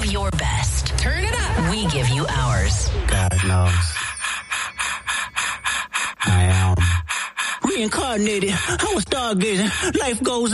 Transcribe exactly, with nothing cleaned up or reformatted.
your best. Turn it up. We give you ours. God knows. I am reincarnated. I was stargazing. Life goes